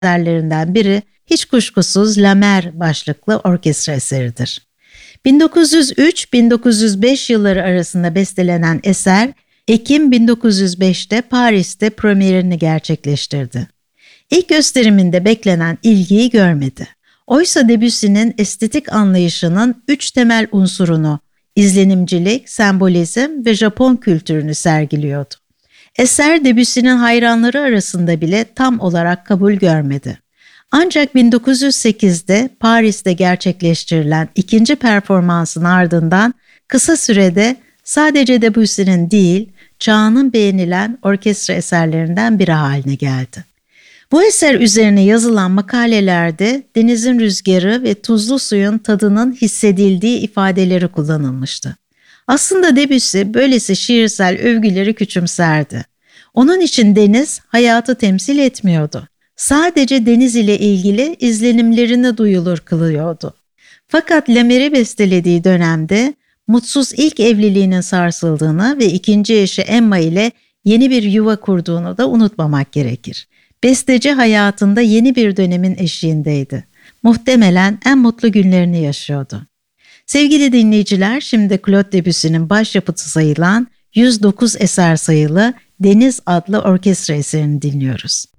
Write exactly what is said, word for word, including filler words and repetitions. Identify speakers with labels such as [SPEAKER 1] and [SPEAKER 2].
[SPEAKER 1] eserlerinden biri hiç kuşkusuz La Mer başlıklı orkestra eseridir. bin dokuz yüz üç - bin dokuz yüz beş yılları arasında bestelenen eser, Ekim bin dokuz yüz beşte Paris'te premierini gerçekleştirdi. İlk gösteriminde beklenen ilgiyi görmedi. Oysa Debussy'nin estetik anlayışının üç temel unsurunu, izlenimcilik, sembolizm ve Japon kültürünü sergiliyordu. Eser Debussy'nin hayranları arasında bile tam olarak kabul görmedi. Ancak bin dokuz yüz sekizde Paris'te gerçekleştirilen ikinci performansın ardından kısa sürede sadece Debussy'nin değil, çağının beğenilen orkestra eserlerinden biri haline geldi. Bu eser üzerine yazılan makalelerde denizin rüzgarı ve tuzlu suyun tadının hissedildiği ifadeleri kullanılmıştı. Aslında Debussy böylesi şiirsel övgüleri küçümserdi. Onun için deniz hayatı temsil etmiyordu. Sadece deniz ile ilgili izlenimlerini duyulur kılıyordu. Fakat La Mer'i bestelediği dönemde mutsuz ilk evliliğinin sarsıldığını ve ikinci eşi Emma ile yeni bir yuva kurduğunu da unutmamak gerekir. Besteci hayatında yeni bir dönemin eşiğindeydi. Muhtemelen en mutlu günlerini yaşıyordu. Sevgili dinleyiciler, şimdi Claude Debussy'nin başyapıtı sayılan yüz dokuz eser sayılı Deniz adlı orkestra eserini dinliyoruz.